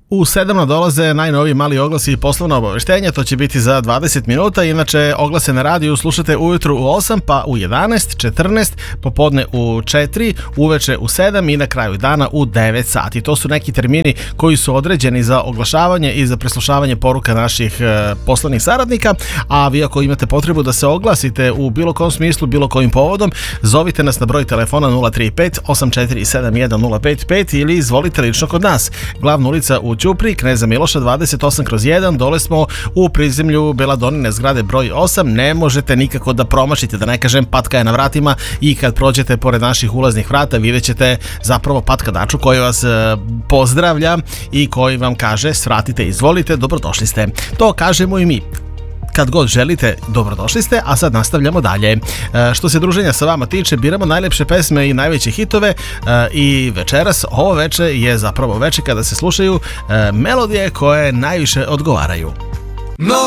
U 7 dolaze najnoviji mali oglasi i poslovna obaveštenja, to će biti za 20 minuta, inače oglase na radiju slušate ujutru u 8, pa u 11, 14, popodne u 4, uveče u 7 i na kraju dana u 9 sati. To su neki termini koji su određeni za oglašavanje i za preslušavanje poruka naših poslovnih saradnika, a vi ako imate potrebu da se oglasite u bilo kom smislu, bilo kojim povodom, zovite nas na broj telefona 035 8471 055 ili izvolite lično kod nas. Glavna ulica u Ćupri, Kneza Miloša 28/1, dole smo u prizemlju Beladonine zgrade broj 8, ne možete nikako da promašite, da ne kažem patka je na vratima i kad prođete pored naših ulaznih vrata vidjet ćete zapravo patka Daču koji vas pozdravlja i koji vam kaže svratite, izvolite, dobrodošli ste. To kažemo i mi. Kad god želite, dobrodošli ste, a sad nastavljamo dalje. Što se druženja sa vama tiče, biramo najlepše pesme i najveće hitove i večeras, ovo veče je zapravo veče kada se slušaju melodije koje najviše odgovaraju.